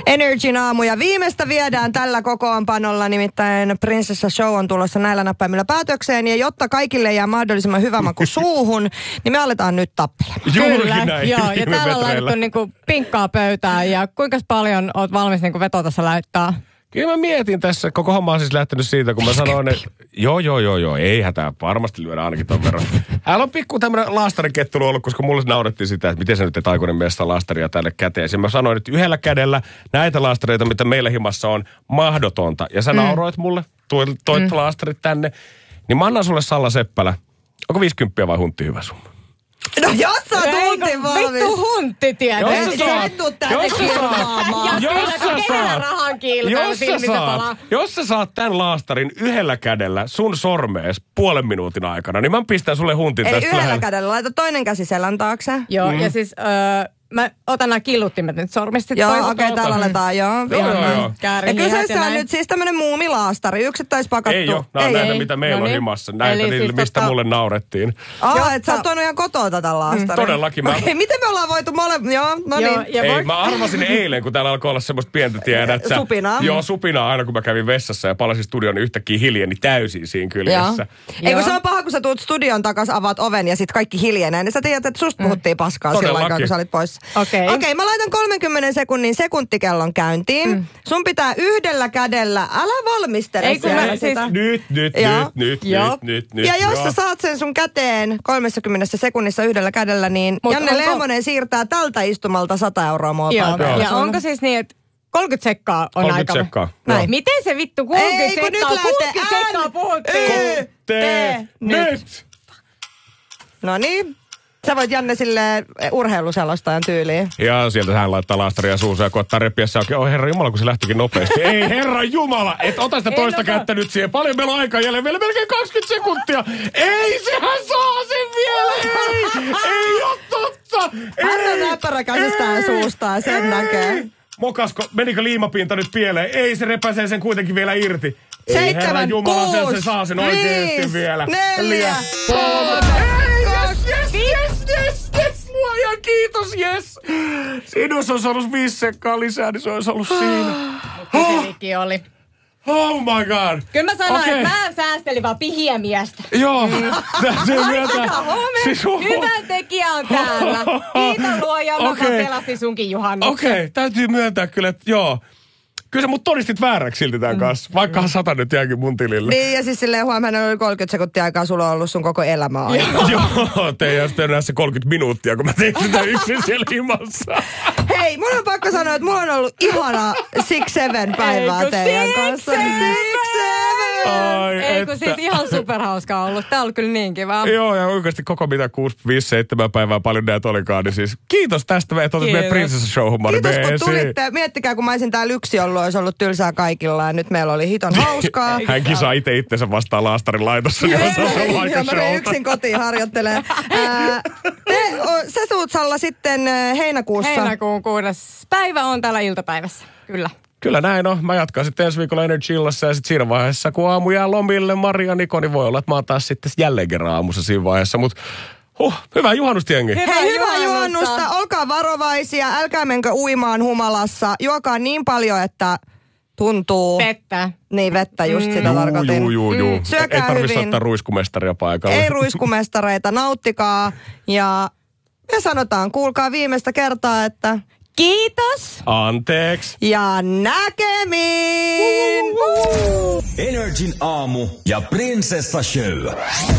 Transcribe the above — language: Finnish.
Energin aamu ja viimeistä viedään tällä kokoonpanolla, nimittäin Prinsessa Show on tulossa näillä näppäimillä päätökseen ja jotta kaikille jää mahdollisimman hyvä maku suuhun, niin me aletaan nyt tappelemaan. Kyllä, näin, joo, ja täällä on laitettu niinku pinkkaa pöytään ja kuinka paljon oot valmis niinku vetoa tässä laittaa? Kyllä mä mietin tässä, koko homma on siis lähtenyt siitä, kun mä sanoin, että joo, ei hätää, varmasti lyödään ainakin ton verran. Älä on pikku tämmönen laastarikettelu ollut, koska mulle naurettiin sitä, että miten sä nyt et aikuinen mies saa laastaria tälle käteen. Ja mä sanoin, että yhdellä kädellä näitä laastareita, mitä meillä himassa on, mahdotonta. Ja sä nauroit mulle, toit laastarit tänne. Niin mä annan sulle Salla Seppälä. Onko 50 vai huntti hyvä summa? No jos sä oot huntin valmis. Vittu huntti tietysti. Jos sä saat tämän laastarin yhdellä kädellä sun sormees puolen minuutin aikana, niin mä pistän sulle huntin eli tästä yhdellä lähellä. kädellä, laita toinen käsi selän taakse. Joo, ja siis mä otan nämä killuttimet nyt sormista. Joo, okei, täällä aletaan, joo. Joo. Ja kyseessä on nyt siis tämmönen muumilaastari, yksittäispakattu. Ei oo, nää on näitä, mitä meillä on himassa. Näitä, mistä mulle naurettiin. Et sä oot tuonut ihan kotoa tätä laastaria. Todellakin. Okei, miten me ollaan voitu joo, no niin. Ei, mä arvasin eilen, kun täällä alkoi olla semmoista pientä tiedätkö. Supinaa. Joo, supinaa aina, kun mä kävin vessassa ja palasin studioon, niin yhtäkkiä hiljeni täysin siinä kyljessä. Ei, kun se on paha, kun sä tuut studion takas, avaat oven ja sit kaikki hiljenee, niin sä tiedät, että susta puhuttiin paskaa silloin aikaan, kun sä olit poissa. Okei, mä laitan 30 sekunnin sekuntikellon käyntiin. Sun pitää yhdellä kädellä, älä valmistele siellä sitä. Nyt. Ja jos sä saat sen sun käteen 30 sekunnissa yhdellä kädellä, niin Janne Lehmonen siirtää tältä istumalta 100 euroa mua Joo. Ja onko siis niin, että 30 sekkaa on 30 aika. sekkaa. Näin. Miten se vittu 30 sekkaa? Ei, kun nyt lähtee 60 sekkaa puhuttiin. Nyt. No niin. Sä voit Janne silleen urheiluselostajan tyyliin. Ja sieltä hän laittaa laastaria suunsa ja koettaa repiä se oikein. Oi herra jumala, kun se lähtikin nopeasti. Ei herra jumala, et ota sitä toista kättä nyt siihen. Paljon meillä on aikaa jäljellä, vielä melkein 20 sekuntia. Ei, sehän saa sen vielä. Ei oo totta. Hän on näppärä käsistään ja suustaan, sen näkee. Mokasko, menikö liimapinta nyt pieleen? Ei, se repäsee sen kuitenkin vielä irti. 7, herra jumala, 6, se saa sen oikeesti vielä. 4, 3, Yes, luoja, kiitos, yes. Siinä olisi ollut 5 sekkaa lisää, niin se olisi ollut siinä. Kyselikin oli. Oh my god. Kyllä mä sanoin, että mä säästelin vaan pihiä miestä. Joo. Täytyy myöntää. Hyvä tekijä on täällä. Kiitos luoja, joka pelasti sunkin juhannuksen. Okei, täytyy myöntää kyllä, että joo. Kyllä sä mut todistit vääräksi silti tämän kanssa, vaikkahan 100 nyt jääkin mun tilille. Niin, ja siis silleen huomenna oli 30 sekuntia aikaa, sulla on ollut sun koko elämä aikaa. Joo, teidän sitten enää se 30 minuuttia, kun mä tein sitä yksin siellä himassa. Hei, mun on pakko sanoa, että mulla on ollut ihana 6-7 päivää teidän kanssa. 6-7! Eikö siis ihan superhauskaa ollut. Tää on kyllä niin kiva. Joo, ja oikeasti koko mitä 6, 5, 7 päivää paljon näitä olikaan, niin siis kiitos tästä, että otit meidän Prinsessa Showhun. Kiitos kun tulitte. Miettikää, kun mä olisin täällä yksi ollut, olisi ollut tylsää kaikilla ja nyt meillä oli hiton hauskaa. Hän kisaa itsensä vastaan laastarin laitossa. Joo, mä menen yksin kotiin harjoittelemaan. Sä tuut Salla sitten heinäkuussa. Heinäkuun 6. päivä on täällä iltapäivässä, kyllä. Kyllä näin on. Mä jatkan sitten ensi viikolla Energy Illassa ja sitten siinä vaiheessa, kun aamu jää lomille Maria Niko, niin voi olla, että mä oon taas sitten jälleen kerran aamussa siinä vaiheessa. Mutta hyvää juhannusta, jengi. Hei, hyvää juhannusta. Olkaa varovaisia. Älkää menkö uimaan humalassa. Juokaa niin paljon, että tuntuu. Vettä. Niin, vettä just sitä tarkoitin. Juu. Syökää ei tarvitse hyvin. ottaa ruiskumestaria paikalle. Ei ruiskumestareita, nauttikaa. Ja me sanotaan, kuulkaa viimeistä kertaa, että kiitos. Anteeksi. Ja näkemiin. Energin aamu ja Prinsessa Show.